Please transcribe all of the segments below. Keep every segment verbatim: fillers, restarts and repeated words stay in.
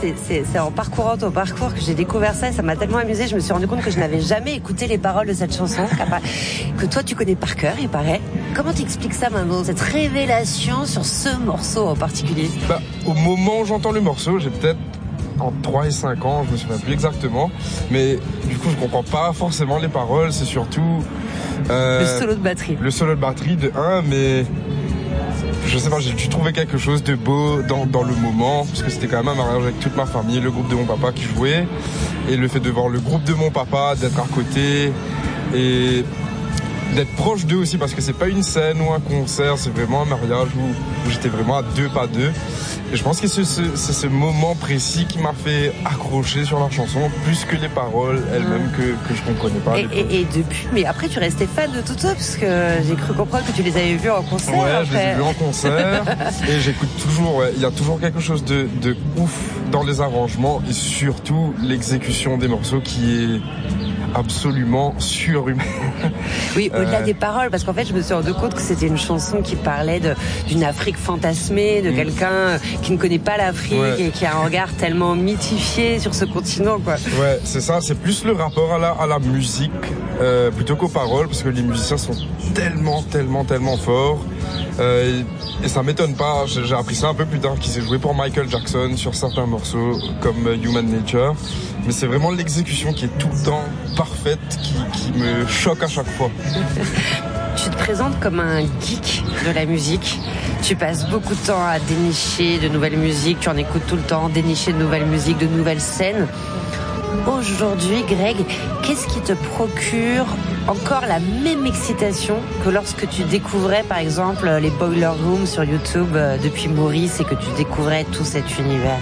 c'est, c'est, c'est en parcourant ton parcours que j'ai découvert ça et ça m'a tellement amusé. Je me suis rendu compte que je n'avais jamais écouté les paroles de cette chanson, que toi tu connais par cœur, il paraît. Comment t'expliques ça maintenant, cette révélation sur ce morceau en particulier? Bah, au moment où j'entends le morceau, j'ai peut-être en trois et cinq ans, je me souviens plus exactement, mais du coup je comprends pas forcément les paroles, c'est surtout euh, le solo de batterie. Le solo de batterie de un, mais je sais pas, j'ai dû trouver quelque chose de beau dans, dans le moment, parce que c'était quand même un mariage avec toute ma famille, le groupe de mon papa qui jouait, et le fait de voir le groupe de mon papa, d'être à côté, et d'être proche d'eux aussi, parce que c'est pas une scène ou un concert, c'est vraiment un mariage où, où j'étais vraiment à deux pas d'eux. Et je pense que c'est ce, c'est ce moment précis qui m'a fait accrocher sur la chanson, plus que les paroles elles-mêmes que, que je comprenais pas. Et, et, et depuis, mais après tu restais fan de Toto, parce que j'ai cru comprendre que tu les avais vus en concert. Ouais, après. je les ai vus en concert, et j'écoute toujours, ouais, il y a toujours quelque chose de, de ouf dans les arrangements, et surtout l'exécution des morceaux qui est absolument surhumaine. Oui, au-delà euh... des paroles, parce qu'en fait, je me suis rendu compte que c'était une chanson qui parlait de, d'une Afrique fantasmée, de mmh. quelqu'un qui ne connaît pas l'Afrique ouais. et qui a un regard tellement mythifié sur ce continent, quoi. Ouais, c'est ça, c'est plus le rapport à la, à la musique euh, plutôt qu'aux paroles, parce que les musiciens sont tellement, tellement, tellement forts. Euh, et, et ça m'étonne pas, j'ai, j'ai appris ça un peu plus tard, qu'il s'est joué pour Michael Jackson sur certains morceaux, comme Human Nature. Mais c'est vraiment l'exécution qui est tout le temps parfaite, qui, qui me choque à chaque fois. Tu te présentes comme un geek de la musique. Tu passes beaucoup de temps à dénicher de nouvelles musiques, tu en écoutes tout le temps, dénicher de nouvelles musiques, de nouvelles scènes. Aujourd'hui, Greg, qu'est-ce qui te procure encore la même excitation que lorsque tu découvrais, par exemple, les Boiler Rooms sur YouTube depuis Maurice et que tu découvrais tout cet univers?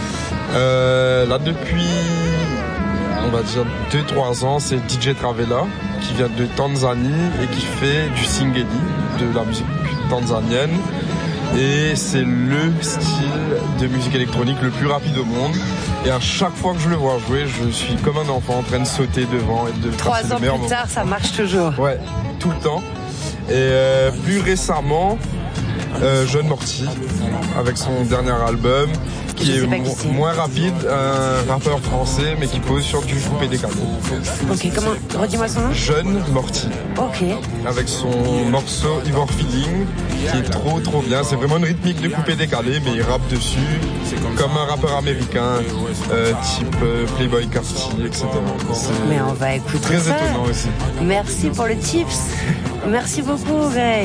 euh, Là, depuis, on va dire, deux trois ans, c'est D J Travella, qui vient de Tanzanie et qui fait du singeli, de la musique tanzanienne. Et c'est le style de musique électronique le plus rapide au monde. Et à chaque fois que je le vois jouer, je suis comme un enfant en train de sauter devant et de Trois ans plus moment. tard, ça marche toujours. Ouais, tout le temps. Et euh, plus récemment, euh, Jeune Morty, avec son dernier album, qui est mo- moins rapide, un rappeur français, mais qui pose sur du coupé décalé. Ok, comment, redis-moi son nom. Jeune Morty. Ok. Avec son morceau Ivor Feeling, qui est trop trop bien. C'est vraiment une rythmique de coupé décalé, mais il rappe dessus, comme un rappeur américain, euh, type euh, Playboi Carti, et cetera. C'est mais on va écouter très ça. étonnant aussi. Merci pour le tips. Merci beaucoup, Greg.